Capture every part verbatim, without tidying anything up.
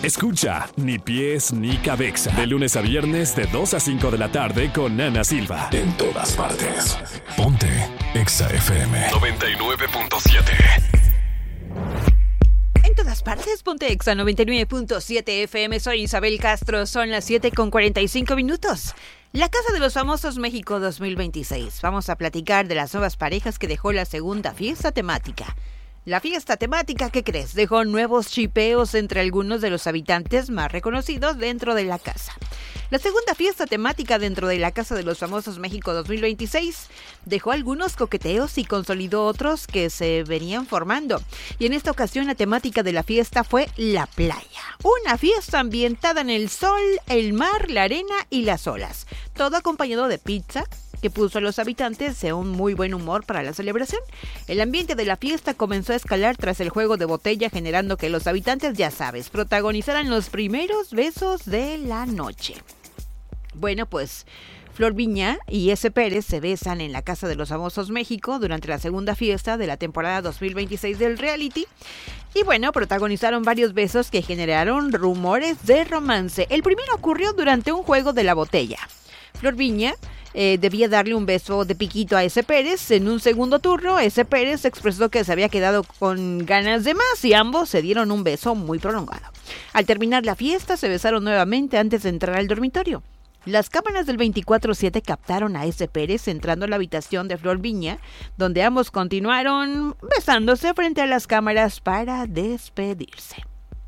Escucha Ni Pies Ni Cabeza de lunes a viernes de dos a cinco de la tarde con Ana Silva. En todas partes. Ponte Exa F M noventa y nueve punto siete. En todas partes, ponte Exa noventa y nueve punto siete F M. Soy Isabel Castro, son las siete con cuarenta y cinco minutos. La Casa de los Famosos México dos mil veintiséis. Vamos a platicar de las nuevas parejas que dejó la segunda fiesta temática. La fiesta temática, ¿qué crees? Dejó nuevos chipeos entre algunos de los habitantes más reconocidos dentro de la casa. La segunda fiesta temática dentro de la Casa de los Famosos México dos mil veintiséis dejó algunos coqueteos y consolidó otros que se venían formando. Y en esta ocasión la temática de la fiesta fue la playa. Una fiesta ambientada en el sol, el mar, la arena y las olas. Todo acompañado de pizza, que puso a los habitantes de un muy buen humor para la celebración. El ambiente de la fiesta comenzó a escalar tras el juego de botella, generando que los habitantes, ya sabes, protagonizaran los primeros besos de la noche. Bueno, pues Flor Viña y S. Pérez se besan en la Casa de los Famosos México durante la segunda fiesta de la temporada dos mil veintiséis del reality. Y bueno, protagonizaron varios besos que generaron rumores de romance. El primero ocurrió durante un juego de la botella. Flor Viña eh, debía darle un beso de piquito a S. Pérez. En un segundo turno, S. Pérez expresó que se había quedado con ganas de más y ambos se dieron un beso muy prolongado. Al terminar la fiesta, se besaron nuevamente antes de entrar al dormitorio. Las cámaras del veinticuatro siete captaron a S. Pérez entrando a la habitación de Flor Viña, donde ambos continuaron besándose frente a las cámaras para despedirse.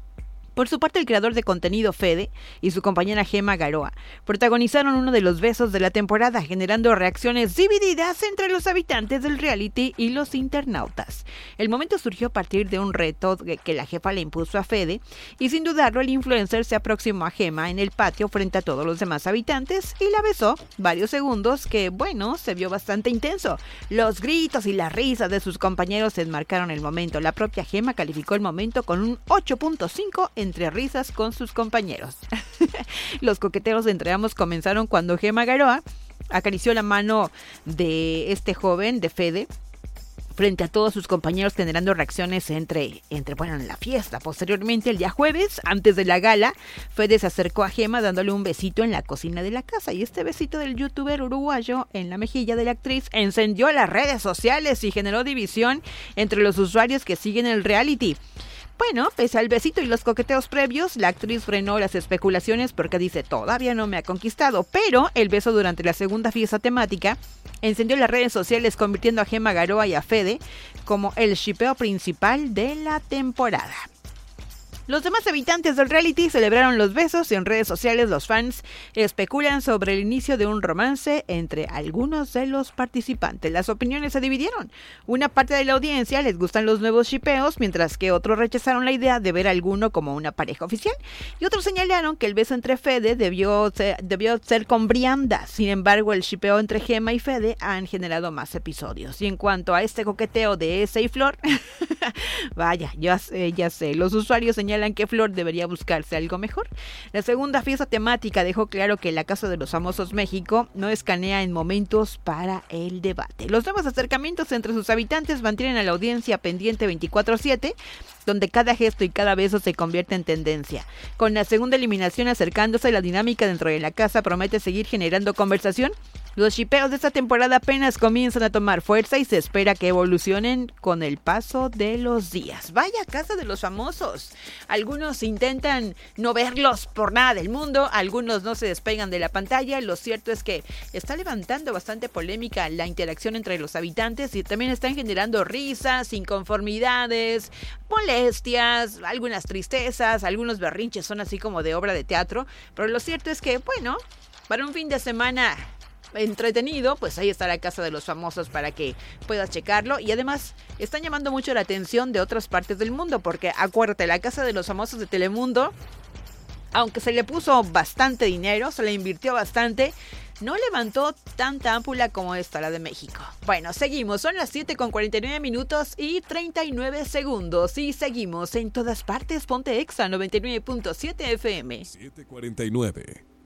Por su parte, el creador de contenido Fede y su compañera Gemma Garoa protagonizaron uno de los besos de la temporada, generando reacciones divididas entre los habitantes del reality y los internautas. El momento surgió a partir de un reto que la jefa le impuso a Fede y sin dudarlo el influencer se aproximó a Gemma en el patio frente a todos los demás habitantes y la besó varios segundos que, bueno, se vio bastante intenso. Los gritos y las risas de sus compañeros enmarcaron el momento. La propia Gemma calificó el momento con un ocho punto cinco en entre risas con sus compañeros. Los coqueteos entre ambos comenzaron cuando Gemma Garoa acarició la mano de este joven, de Fede, frente a todos sus compañeros, generando reacciones entre, entre, bueno, en la fiesta. Posteriormente, el día jueves, antes de la gala, Fede se acercó a Gemma dándole un besito en la cocina de la casa. Y este besito del youtuber uruguayo en la mejilla de la actriz encendió las redes sociales y generó división entre los usuarios que siguen el reality. Bueno, pese al besito y los coqueteos previos, la actriz frenó las especulaciones porque dice, todavía no me ha conquistado, pero el beso durante la segunda fiesta temática encendió las redes sociales, convirtiendo a Gemma Garoa y a Fede como el shipeo principal de la temporada. Los demás habitantes del reality celebraron los besos y en redes sociales los fans especulan sobre el inicio de un romance entre algunos de los participantes. Las opiniones se dividieron. Una parte de la audiencia les gustan los nuevos shipeos, mientras que otros rechazaron la idea de ver a alguno como una pareja oficial. Y otros señalaron que el beso entre Fede debió ser, debió ser con Brianda. Sin embargo, el shipeo entre Gemma y Fede han generado más episodios. Y en cuanto a este coqueteo de S y Flor, vaya, ya sé, ya sé, los usuarios señalan que Flor debería buscarse algo mejor. La segunda fiesta temática dejó claro que la Casa de los Famosos México no escanea en momentos para el debate. Los nuevos acercamientos entre sus habitantes mantienen a la audiencia pendiente veinticuatro siete, donde cada gesto y cada beso se convierte en tendencia. Con la segunda eliminación acercándose, la dinámica dentro de la casa promete seguir generando conversación. Los shipeos de esta temporada apenas comienzan a tomar fuerza y se espera que evolucionen con el paso de los días. Vaya Casa de los Famosos. Algunos intentan no verlos por nada del mundo, algunos no se despegan de la pantalla. Lo cierto es que está levantando bastante polémica la interacción entre los habitantes y también están generando risas, inconformidades, molestias, algunas tristezas, algunos berrinches son así como de obra de teatro. Pero lo cierto es que, bueno, para un fin de semana entretenido, pues ahí está la Casa de los Famosos para que puedas checarlo. Y además están llamando mucho la atención de otras partes del mundo, porque acuérdate, la Casa de los Famosos de Telemundo, aunque se le puso bastante dinero, se le invirtió bastante, no levantó tanta ámpula como esta, la de México. Bueno, seguimos, son las siete con cuarenta y nueve minutos y treinta y nueve segundos y seguimos en todas partes. Ponte Exa noventa y nueve punto siete F M. siete cuarenta y nueve.